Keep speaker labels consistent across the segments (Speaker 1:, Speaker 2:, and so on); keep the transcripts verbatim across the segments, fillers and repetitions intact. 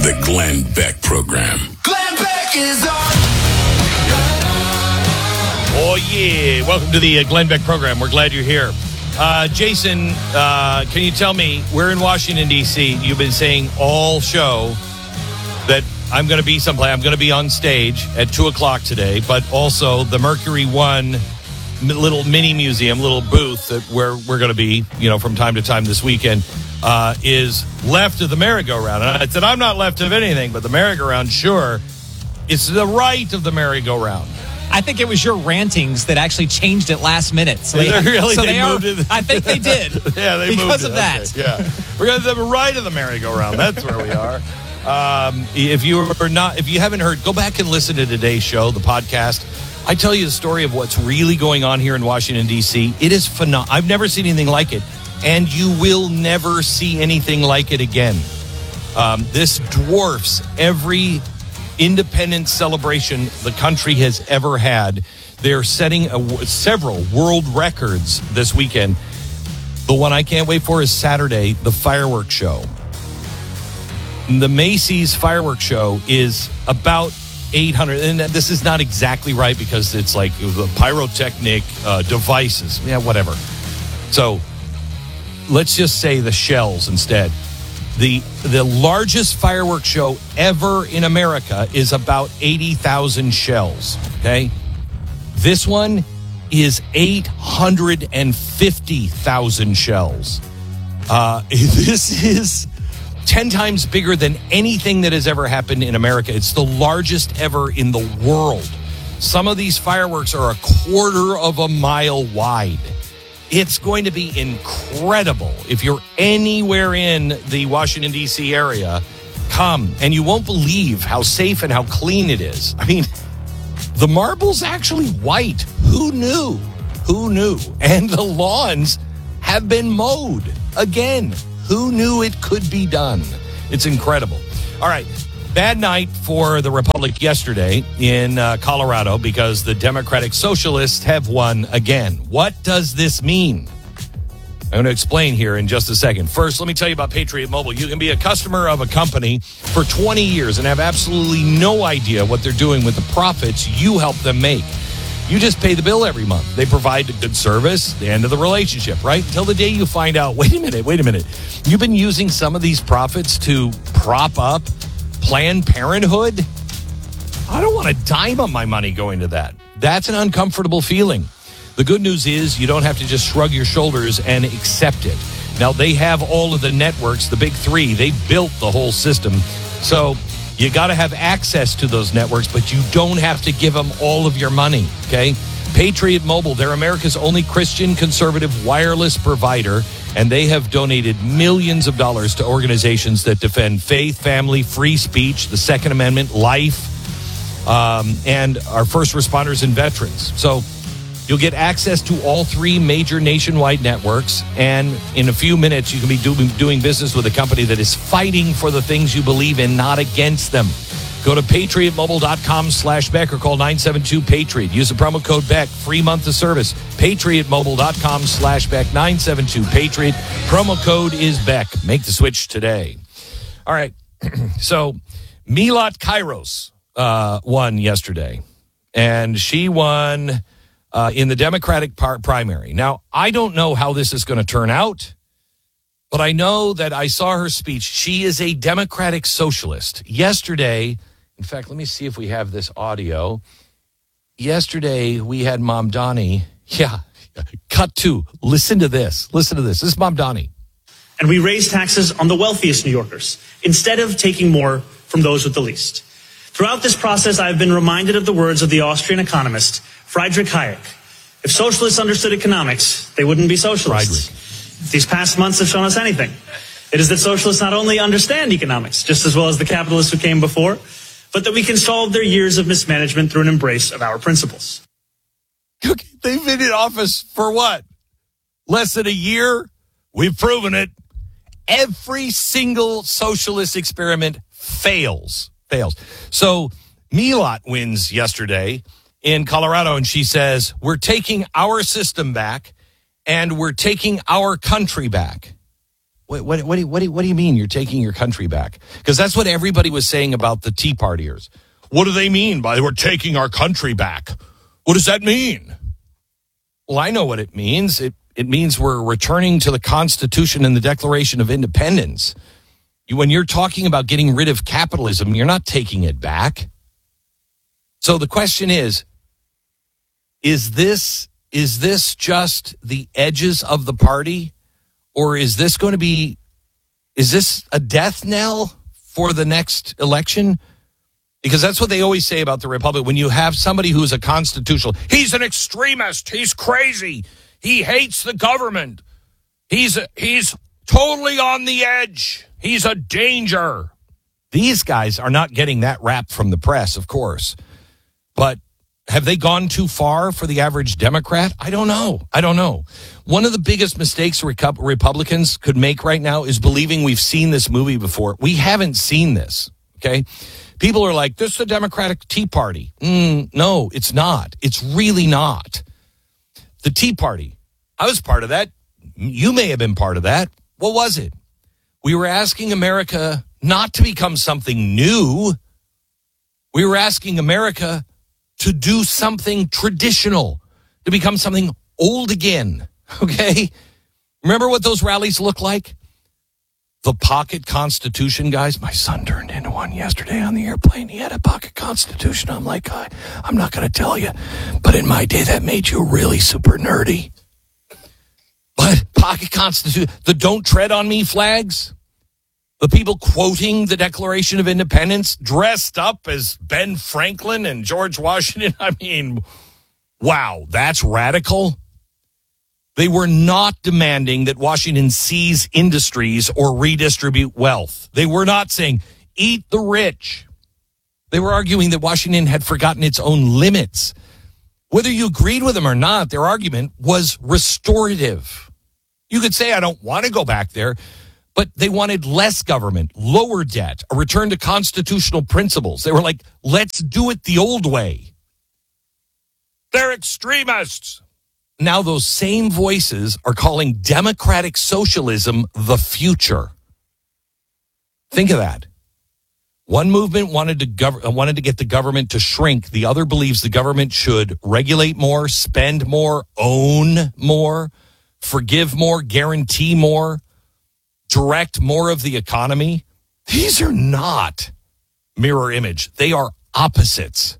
Speaker 1: The Glenn Beck Program.
Speaker 2: Glenn Beck is on.
Speaker 3: Oh, yeah. Welcome to the uh, Glenn Beck Program. We're glad you're here. Uh, Jason, uh, can you tell me, we're in Washington, D C You've been saying all show that I'm going to be someplace. I'm going to be on stage at two o'clock today, but also the Mercury One little mini museum, little booth that where we're going to be, you know, from time to time this weekend, uh, is left of the merry-go-round. And I said, I'm not left of anything, but the merry-go-round, sure. It's the right of the merry-go-round.
Speaker 4: I think it was your rantings that actually changed it last minute. So
Speaker 3: they,
Speaker 4: they,
Speaker 3: really,
Speaker 4: so
Speaker 3: they,
Speaker 4: they
Speaker 3: moved
Speaker 4: are,
Speaker 3: it.
Speaker 4: I think they did.
Speaker 3: Yeah, they
Speaker 4: because
Speaker 3: moved
Speaker 4: of
Speaker 3: it.
Speaker 4: that.
Speaker 3: Okay, yeah, we're going to the right of the merry-go-round. That's where we are. Um, if you are not, if you haven't heard, go back and listen to today's show, the podcast. I tell you the story of what's really going on here in Washington, D C It is phenomenal. I've never seen anything like it, and you will never see anything like it again. Um, this dwarfs every independence celebration the country has ever had. They're setting a, several world records this weekend. The one I can't wait for is Saturday, the fireworks show. The Macy's fireworks show is about eight hundred, and this is not exactly right because it's like the pyrotechnic uh, devices. Yeah, whatever. So let's just say the shells instead. The the largest fireworks show ever in America is about eighty thousand shells, okay? This one is eight hundred fifty thousand shells. Uh, this is ten times bigger than anything that has ever happened in America. It's the largest ever in the world. Some of these fireworks are a quarter of a mile wide. It's going to be incredible. If you're anywhere in the Washington, D C area, come, and you won't believe how safe and how clean it is. I mean, the marble's actually white. Who knew? Who knew? And the lawns have been mowed again. Who knew it could be done? It's incredible. All right. Bad night for the Republic yesterday in uh, Colorado because the Democratic Socialists have won again. What does this mean? I'm going to explain here in just a second. First, let me tell you about Patriot Mobile. You can be a customer of a company for twenty years and have absolutely no idea what they're doing with the profits you help them make. You just pay the bill every month. They provide a good service, the end of the relationship, right? Until the day you find out, wait a minute, wait a minute. You've been using some of these profits to prop up Planned Parenthood? I don't want a dime of my money going to that. That's an uncomfortable feeling. The good news is you don't have to just shrug your shoulders and accept it. Now, they have all of the networks, the big three. They built the whole system. So you got to have access to those networks, but you don't have to give them all of your money, okay? Patriot Mobile, they're America's only Christian conservative wireless provider, and they have donated millions of dollars to organizations that defend faith, family, free speech, the Second Amendment, life, um, and our first responders and veterans. So you'll get access to all three major nationwide networks, and in a few minutes, you can be do- doing business with a company that is fighting for the things you believe in, not against them. Go to patriotmobile.com slash Beck or call nine seven two Patriot. Use the promo code Beck. Free month of service. patriotmobile.com slash Beck. nine seven two Patriot. Promo code is Beck. Make the switch today. All right. So Milat Kairos uh, won yesterday, and she won uh, in the Democratic par- primary. Now, I don't know how this is going to turn out, but I know that I saw her speech. She is a Democratic socialist. Yesterday, in fact, let me see if we have this audio. Yesterday, we had Mamdani. Yeah, cut to. Listen to this. Listen to this. This is Mamdani.
Speaker 5: And we raise taxes on the wealthiest New Yorkers instead of taking more from those with the least. Throughout this process, I've been reminded of the words of the Austrian economist, Friedrich Hayek. If socialists understood economics, they wouldn't be socialists. Friedrich. If these past months have shown us anything, it is that socialists not only understand economics just as well as the capitalists who came before, but that we can solve their years of mismanagement through an embrace of our principles.
Speaker 3: They've been in office for what? Less than a year? We've proven it. Every single socialist experiment fails. Fails. So Milat wins yesterday in Colorado, and she says, we're taking our system back, and we're taking our country back. What, what, what, do, you, what, do, you, what do you mean you're taking your country back? Because that's what everybody was saying about the Tea Partiers. What do they mean by we're taking our country back? What does that mean? Well, I know what it means. It, it means we're returning to the Constitution and the Declaration of Independence. When you're talking about getting rid of capitalism, you're not taking it back. So the question is, is this, is this just the edges of the party? Or is this going to be, is this a death knell for the next election? Because that's what they always say about the Republic. When you have somebody who's a constitutional, he's an extremist, he's crazy, he hates the government, he's he's totally on the edge, he's a danger. These guys are not getting that rap from the press, of course. But have they gone too far for the average Democrat? I don't know. I don't know. One of the biggest mistakes Republicans could make right now is believing we've seen this movie before. We haven't seen this, okay? People are like, this is the Democratic Tea Party. Mm, no, it's not. It's really not. The Tea Party, I was part of that. You may have been part of that. What was it? We were asking America not to become something new. We were asking America to do something traditional, to become something old again, okay? Remember what those rallies look like? The pocket constitution, guys. My son turned into one yesterday on the airplane. He had a pocket constitution. I'm like, I, I'm not going to tell you, but in my day, that made you really super nerdy. But pocket constitution, the don't tread on me flags, the people quoting the Declaration of Independence dressed up as Ben Franklin and George Washington. I mean, wow, that's radical. They were not demanding that Washington seize industries or redistribute wealth. They were not saying, eat the rich. They were arguing that Washington had forgotten its own limits. Whether you agreed with them or not, their argument was restorative. You could say, I don't want to go back there. But they wanted less government, lower debt, a return to constitutional principles. They were like, let's do it the old way. They're extremists. Now those same voices are calling democratic socialism the future. Think of that. One movement wanted to gov- wanted to get the government to shrink. The other believes the government should regulate more, spend more, own more, forgive more, guarantee more, direct more of the economy. These are not mirror image. They are opposites.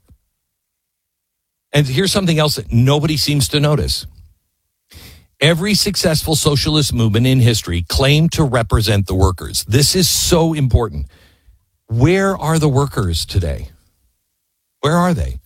Speaker 3: And here's something else that nobody seems to notice. Every successful socialist movement in history claimed to represent the workers. This is so important. Where are the workers today? Where are they?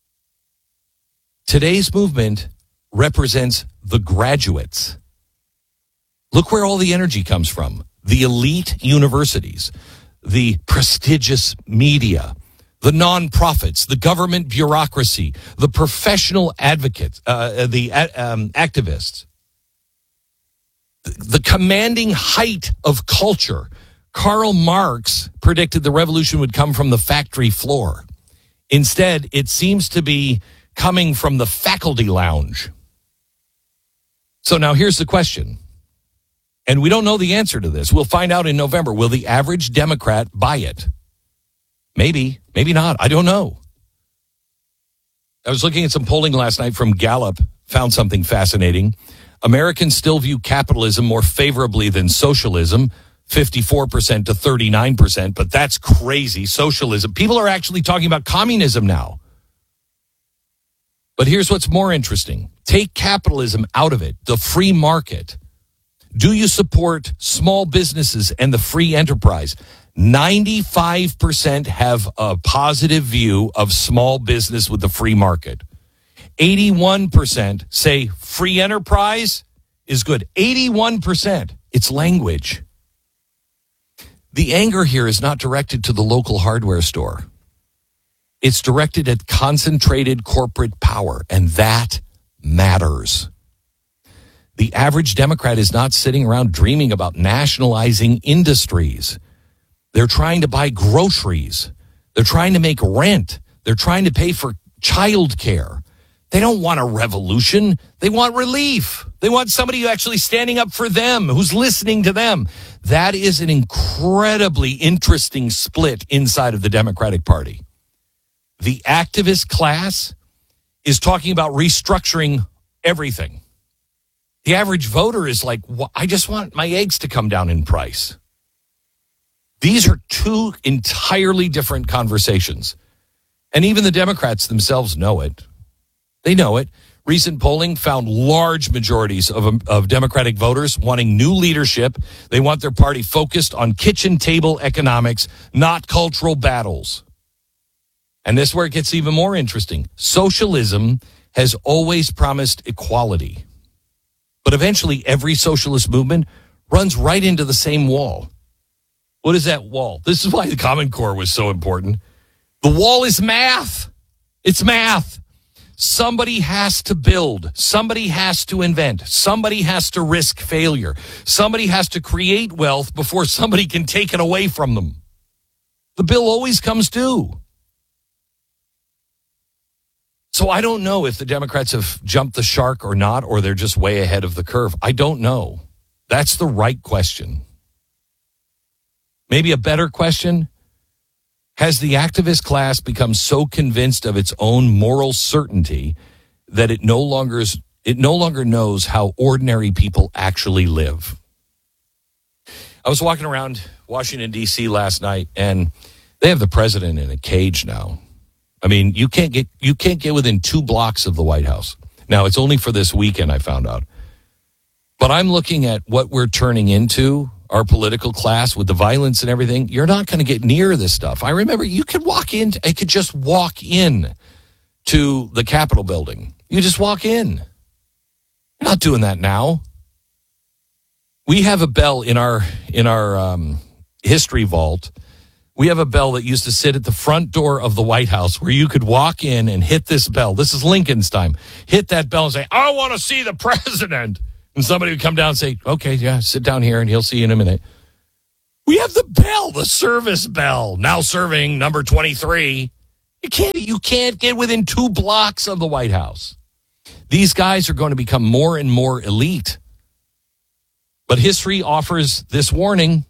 Speaker 3: Today's movement represents the graduates. Look where all the energy comes from. The elite universities, the prestigious media, the nonprofits, the government bureaucracy, the professional advocates, uh, the um, activists, the commanding height of culture. Karl Marx predicted the revolution would come from the factory floor. Instead, it seems to be coming from the faculty lounge. So now here's the question. And we don't know the answer to this. We'll find out in November. Will the average Democrat buy it? Maybe, maybe not. I don't know. I was looking at some polling last night from Gallup, found something fascinating. Americans still view capitalism more favorably than socialism, fifty-four percent to thirty-nine percent, but that's crazy. Socialism. People are actually talking about communism now. But here's what's more interesting. Take capitalism out of it, the free market. Do you support small businesses and the free enterprise? ninety-five percent have a positive view of small business with the free market. eighty-one percent say free enterprise is good. eighty-one percent. It's language. The anger here is not directed to the local hardware store. It's directed at concentrated corporate power, and that matters. The average Democrat is not sitting around dreaming about nationalizing industries. They're trying to buy groceries. They're trying to make rent. They're trying to pay for child care. They don't want a revolution. They want relief. They want somebody who actually standing up for them, who's listening to them. That is an incredibly interesting split inside of the Democratic Party. The activist class is talking about restructuring everything. The average voter is like, I just want my eggs to come down in price. These are two entirely different conversations. And even the Democrats themselves know it. They know it. Recent polling found large majorities of, of Democratic voters wanting new leadership. They want their party focused on kitchen table economics, not cultural battles. And this is where it gets even more interesting. Socialism has always promised equality. But eventually, every socialist movement runs right into the same wall. What is that wall? This is why the Common Core was so important. The wall is math. It's math. Somebody has to build. Somebody has to invent. Somebody has to risk failure. Somebody has to create wealth before somebody can take it away from them. The bill always comes due. So I don't know if the Democrats have jumped the shark or not, or they're just way ahead of the curve. I don't know. That's the right question. Maybe a better question: has the activist class become so convinced of its own moral certainty that it no longer is, it no longer knows how ordinary people actually live? I was walking around Washington, D C last night, and they have the president in a cage now. I mean, you can't get you can't get within two blocks of the White House. Now, it's only for this weekend, I found out. But I'm looking at what we're turning into, our political class, with the violence and everything. You're not going to get near this stuff. I remember you could walk in, I could just walk in to the Capitol building. You just walk in. You're not doing that now. We have a bell in our in our um, history vault. We have a bell that used to sit at the front door of the White House where you could walk in and hit this bell. This is Lincoln's time. Hit that bell and say, I want to see the president. And somebody would come down and say, okay, yeah, sit down here and he'll see you in a minute. We have the bell, the service bell, now serving number twenty-three. You can't, you can't get within two blocks of the White House. These guys are going to become more and more elite. But history offers this warning.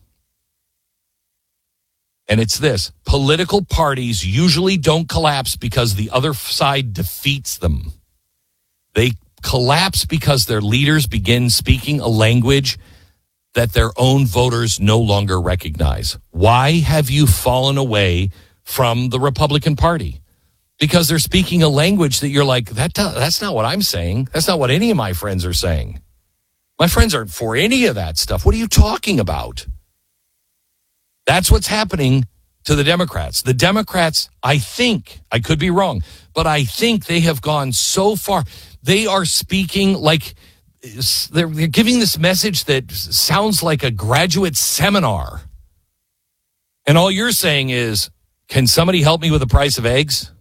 Speaker 3: And it's this: political parties usually don't collapse because the other side defeats them. They collapse because their leaders begin speaking a language that their own voters no longer recognize. Why have you fallen away from the Republican Party? Because they're speaking a language that you're like, that that's not what I'm saying. That's not what any of my friends are saying. My friends aren't for any of that stuff. What are you talking about? That's what's happening to the Democrats. The Democrats, I think, I could be wrong, but I think they have gone so far. They are speaking like they're, they're giving this message that sounds like a graduate seminar. And all you're saying is, can somebody help me with the price of eggs?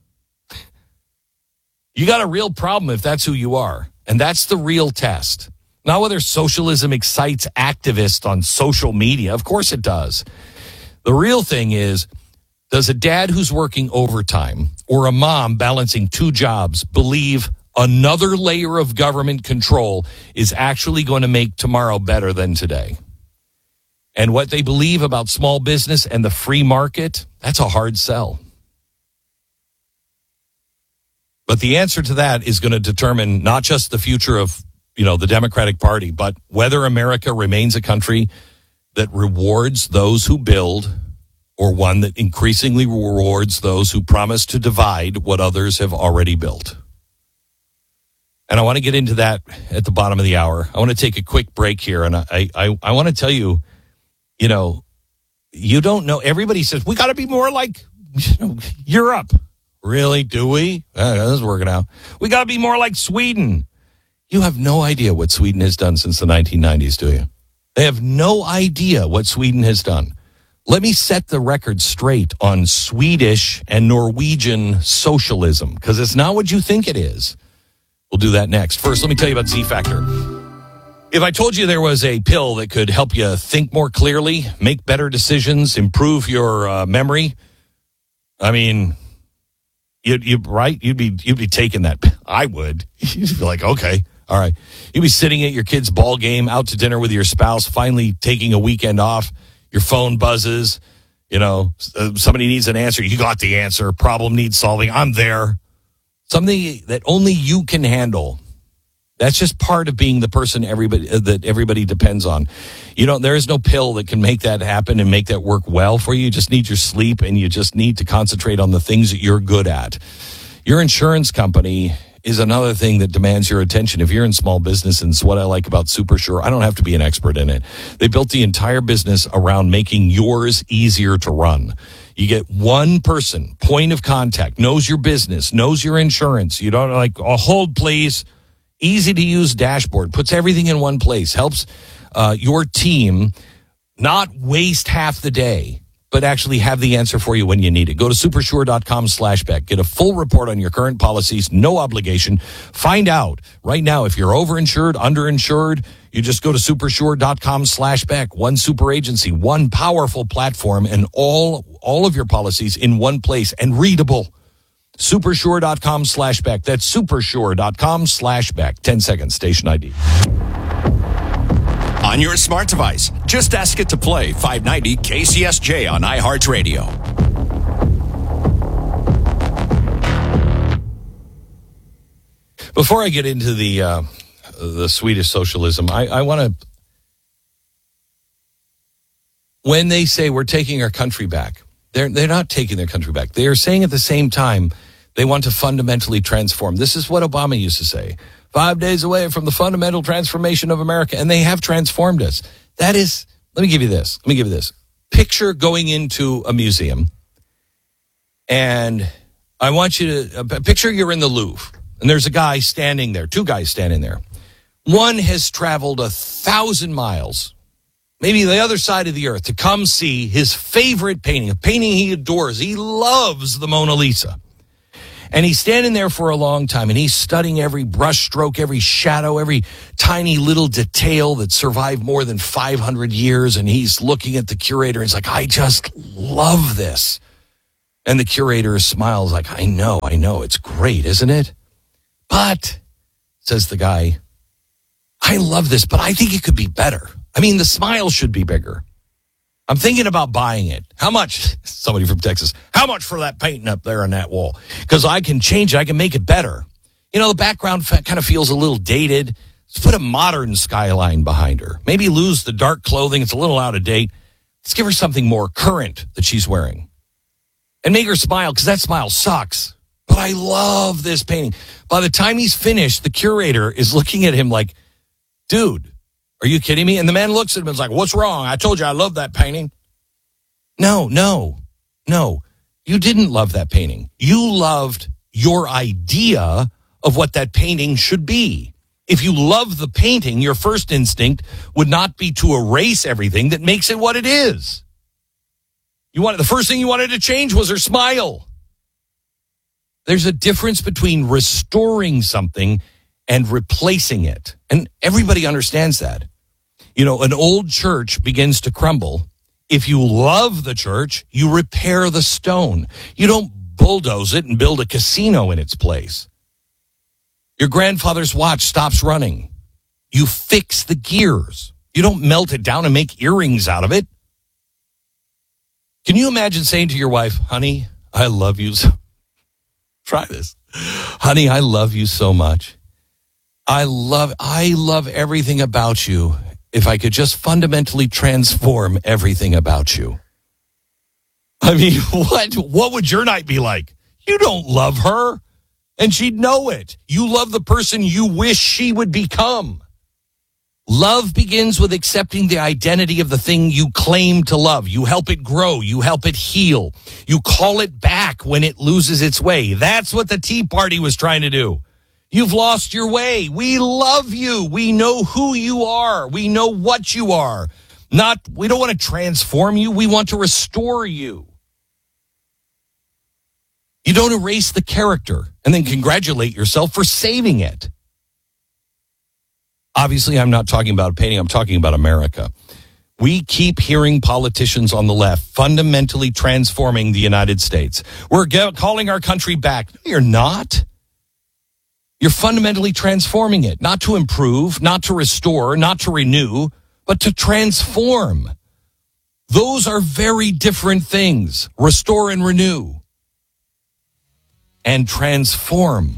Speaker 3: You got a real problem if that's who you are. And that's the real test. Not whether socialism excites activists on social media. Of course it does. The real thing is, does a dad who's working overtime or a mom balancing two jobs believe another layer of government control is actually going to make tomorrow better than today? And what they believe about small business and the free market, that's a hard sell. But the answer to that is going to determine not just the future of, you know, the Democratic Party, but whether America remains a country that rewards those who build, or one that increasingly rewards those who promise to divide what others have already built. And I want to get into that at the bottom of the hour. I want to take a quick break here, and I I, I want to tell you, you know, you don't know. Everybody says, we got to be more like, you know, Europe. Really? Do we? Uh, this is working out. We got to be more like Sweden. You have no idea what Sweden has done since the nineteen nineties, do you? They have no idea what Sweden has done. Let me set the record straight on Swedish and Norwegian socialism, because it's not what you think it is. We'll do that next. First, let me tell you about Z Factor. If I told you there was a pill that could help you think more clearly, make better decisions, improve your uh, memory, I mean, You'd, you right? You'd be you'd be taking that. I would. You'd be like, okay, all right. You'd be sitting at your kid's ball game, out to dinner with your spouse, finally taking a weekend off. Your phone buzzes. You know, somebody needs an answer. You got the answer. Problem needs solving. I'm there. Something that only you can handle. That's just part of being the person everybody that everybody depends on. You know, there is no pill that can make that happen and make that work well for you. You just need your sleep, and you just need to concentrate on the things that you're good at. Your insurance company is another thing that demands your attention. If you're in small business, and it's what I like about SuperSure, I don't have to be an expert in it. They built the entire business around making yours easier to run. You get one person, point of contact, knows your business, knows your insurance. You don't like, oh, hold please. Easy to use dashboard, puts everything in one place, helps uh, your team not waste half the day, but actually have the answer for you when you need it. Go to supersure.com slash Beck. Get a full report on your current policies, no obligation. Find out right now if you're overinsured, underinsured. You just go to supersure.com slash Beck. One super agency, one powerful platform, and all, all of your policies in one place and readable. Supersure.com slash Beck. That's supersure.com slash Beck. ten seconds, station I D.
Speaker 6: On your smart device, just ask it to play five ninety K C S J on iHeartRadio.
Speaker 3: Before I get into the uh, the Swedish socialism, I, I want to... When they say we're taking our country back, they're, they're not taking their country back. They are saying at the same time they want to fundamentally transform. This is what Obama used to say. Five days away from the fundamental transformation of America. And they have transformed us. That is, let me give you this. Let me give you this. Picture going into a museum. And I want you to, uh, picture you're in the Louvre. And there's a guy standing there, two guys standing there. One has traveled a thousand miles, maybe the other side of the earth, to come see his favorite painting, a painting he adores. He loves the Mona Lisa. And he's standing there for a long time, and he's studying every brush stroke, every shadow, every tiny little detail that survived more than five hundred years. And he's looking at the curator, and he's like, I just love this. And the curator smiles like, I know, I know, it's great, isn't it? But, says the guy, I love this, but I think it could be better. I mean, the smile should be bigger. I'm thinking about buying it. How much? Somebody from Texas. How much for that painting up there on that wall? Because I can change it. I can make it better. You know, the background kind of feels a little dated. Let's put a modern skyline behind her. Maybe lose the dark clothing. It's a little out of date. Let's give her something more current that she's wearing. And make her smile, because that smile sucks. But I love this painting. By the time he's finished, the curator is looking at him like, dude, are you kidding me? And the man looks at him and is like, what's wrong? I told you I love that painting. No, no, no. You didn't love that painting. You loved your idea of what that painting should be. If you love the painting, your first instinct would not be to erase everything that makes it what it is. You wanted, the first thing you wanted to change was her smile. There's a difference between restoring something and replacing it. And everybody understands that. You know, an old church begins to crumble. If you love the church, you repair the stone. You don't bulldoze it and build a casino in its place. Your grandfather's watch stops running. You fix the gears. You don't melt it down and make earrings out of it. Can you imagine saying to your wife, honey, I love you so... Try this. Honey, I love you so much. I love, I love everything about you. If I could just fundamentally transform everything about you. I mean, what, what would your night be like? You don't love her, and she'd know it. You love the person you wish she would become. Love begins with accepting the identity of the thing you claim to love. You help it grow. You help it heal. You call it back when it loses its way. That's what the Tea Party was trying to do. You've lost your way. We love you. We know who you are. We know what you are. Not, we don't want to transform you. We want to restore you. You don't erase the character and then congratulate yourself for saving it. Obviously, I'm not talking about painting. I'm talking about America. We keep hearing politicians on the left fundamentally transforming the United States. We're ge- calling our country back. No, you're not. You're fundamentally transforming it, not to improve, not to restore, not to renew, but to transform. Those are very different things. Restore and renew. And transform.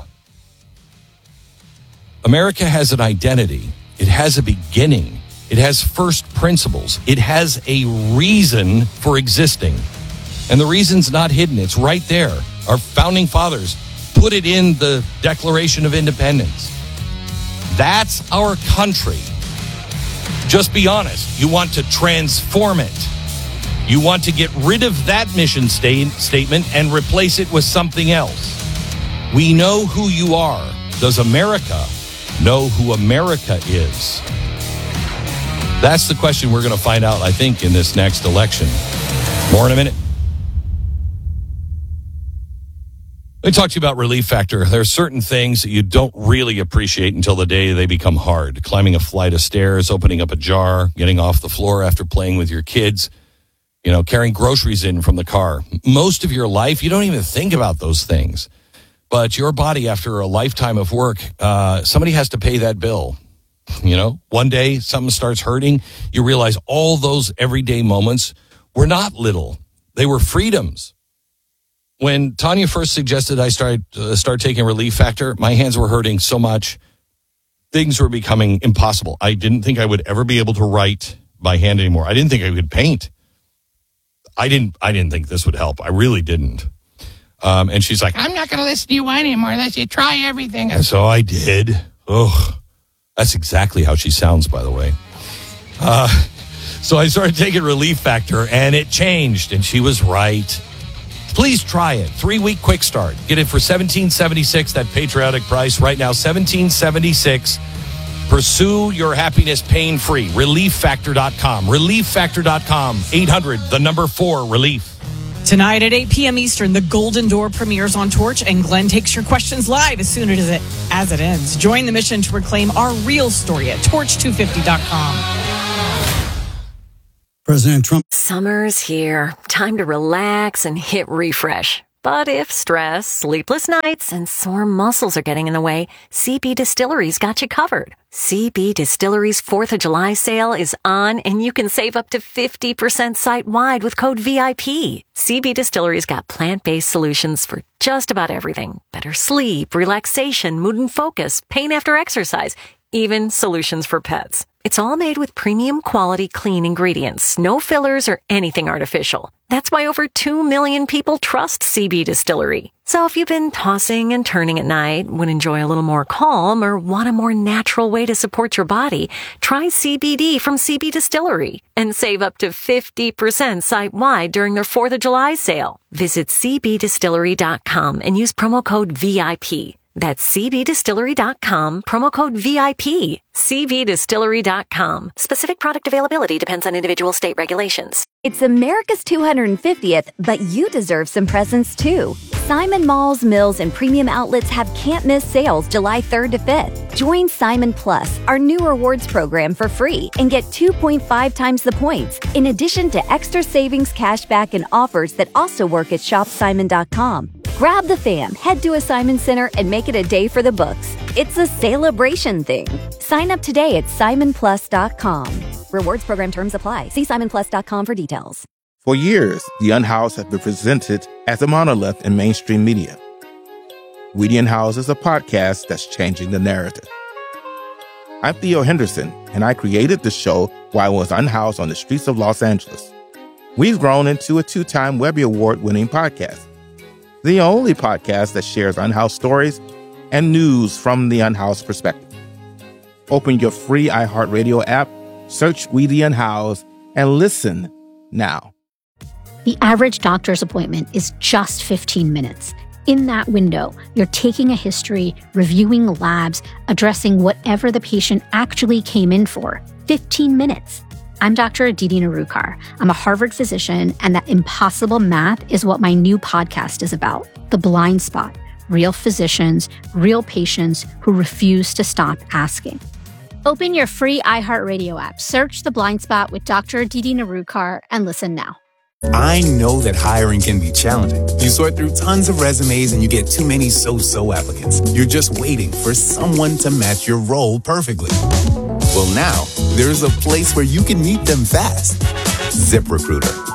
Speaker 3: America has an identity. It has a beginning. It has first principles. It has a reason for existing. And the reason's not hidden. It's right there. Our founding fathers put it in the Declaration of Independence. That's our country. Just be honest. You want to transform it. You want to get rid of that mission sta- statement and replace it with something else. We know who you are. Does America know who America is? That's the question we're going to find out, I think, in this next election. More in a minute. Let me talk to you about Relief Factor. There are certain things that you don't really appreciate until the day they become hard. Climbing a flight of stairs, opening up a jar, getting off the floor after playing with your kids, you know, carrying groceries in from the car. Most of your life, you don't even think about those things. But your body, after a lifetime of work, uh, somebody has to pay that bill. You know, one day something starts hurting. You realize all those everyday moments were not little. They were freedoms. When Tanya first suggested I start, uh, start taking Relief Factor, my hands were hurting so much. Things were becoming impossible. I didn't think I would ever be able to write by hand anymore. I didn't think I could paint. I didn't, I didn't think this would help. I really didn't. Um, and she's like, I'm not going to listen to you anymore unless you try everything. And so I did. Ugh. That's exactly how she sounds, by the way. Uh, so I started taking Relief Factor, and it changed, and she was right. Please try it. Three-week quick start. Get it for seventeen seventy-six, that patriotic price. Right now, seventeen seventy-six. Pursue your happiness pain-free. relief factor dot com. relief factor dot com. eight hundred, the number four, relief.
Speaker 4: Tonight at eight p.m. Eastern, The Golden Door premieres on Torch, and Glenn takes your questions live as soon as it, as it ends. Join the mission to reclaim our real story at torch two fifty dot com.
Speaker 7: President Trump.
Speaker 8: Summer's here. Time to relax and hit refresh. But if stress, sleepless nights, and sore muscles are getting in the way, C B Distillery's got you covered. C B Distillery's fourth of July sale is on, and you can save up to fifty percent site-wide with code V I P. C B Distillery's got plant-based solutions for just about everything. Better sleep, relaxation, mood and focus, pain after exercise, even solutions for pets. It's all made with premium quality clean ingredients, no fillers or anything artificial. That's why over two million people trust C B Distillery. So if you've been tossing and turning at night, would enjoy a little more calm, or want a more natural way to support your body, try C B D from C B Distillery and save up to fifty percent site-wide during their fourth of July sale. Visit c b distillery dot com and use promo code V I P. That's c b distillery dot com, promo code V I P. c b distillery dot com. Specific product availability depends on individual state regulations.
Speaker 9: It's America's two hundred fiftieth, but you deserve some presents too. Simon Malls, Mills, and premium outlets have can't-miss sales July third to fifth. Join Simon Plus, our new rewards program, for free and get two point five times the points, in addition to extra savings, cashback, and offers that also work at shop simon dot com. Grab the fam, head to a Simon Center, and make it a day for the books. It's a celebration thing. Sign up today at simon plus dot com. Rewards program terms apply. See simon plus dot com for details.
Speaker 10: For years, The Unhoused has been presented as a monolith in mainstream media. We the Unhoused is a podcast that's changing the narrative. I'm Theo Henderson, and I created the show while I was unhoused on the streets of Los Angeles. We've grown into a two-time Webby Award-winning podcast. The only podcast that shares unhoused stories and news from the unhoused perspective. Open your free iHeartRadio app, search We the Unhoused, and listen now.
Speaker 11: The average doctor's appointment is just fifteen minutes. In that window, you're taking a history, reviewing labs, addressing whatever the patient actually came in for. fifteen minutes. I'm Doctor Aditi Narukar. I'm a Harvard physician, and that impossible math is what my new podcast is about. The Blind Spot. Real physicians, real patients who refuse to stop asking. Open your free iHeartRadio app, search The Blind Spot with Doctor Aditi Narukar, and listen now.
Speaker 7: I know that hiring can be challenging. You sort through tons of resumes and you get too many so-so applicants. You're just waiting for someone to match your role perfectly. Well, now, there's a place where you can meet them fast. ZipRecruiter.